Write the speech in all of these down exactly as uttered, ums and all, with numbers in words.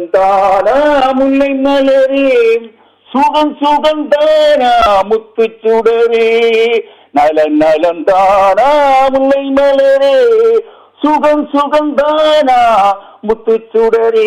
தானா முல்லை மலரே சுகம் சுகம் தானா முத்து சுடரே நலன் நலம் தானா முல்லை மலரே சுகம் சுகம் தானா முத்து சுடரே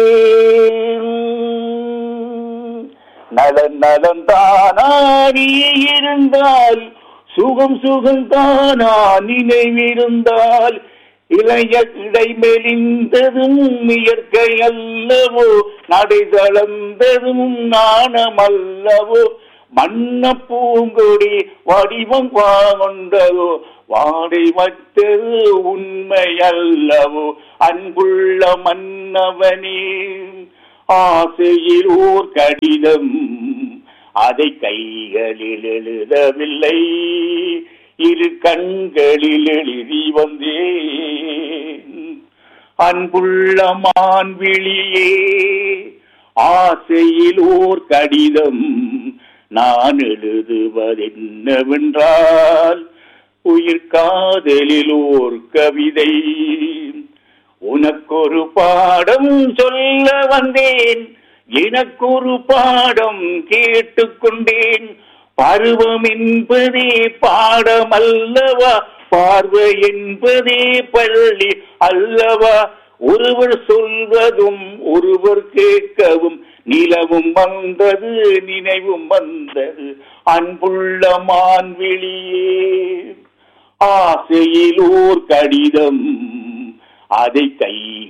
நலன் நலம் தானா நீ இருந்தால் சுகம் சுகம் தானா நினைவிருந்தால் இளைய இடை மெலிந்ததும் இயற்கை அல்லவோ நடை தளர்ந்ததும் நாணமல்லவோ மன்ன பூங்கொடி வடிவம் கொண்டதோ வாடை வச்சது உண்மை அல்லவோ அன்புள்ள மன்னவனே ஆசையில் ஓர் கடிதம் அதை கைகளில் எழுதவில்லை இரு கண்களில் எழுதி வந்தேன் அன்புள்ள மான்விழியே ஆசையில் ஓர் கடிதம் நான் எழுதுவதென்னவென்றால் உயிர் காதலில் ஓர் கவிதை உனக்கொரு பாடம் சொல்ல வந்தேன் எனக்கொரு பாடம் கேட்டுக்கொண்டேன் பருவம் என்பதே பாடம் அல்லவா பார்வை என்பதே பள்ளி அல்லவா ஒருவர் சொல்வதும் ஒருவர் கேட்கவும் நிலவும் வந்தது நினைவும் வந்தது அன்புள்ள மான்விழியே ஆசையில் ஓர் கடிதம் அதை கை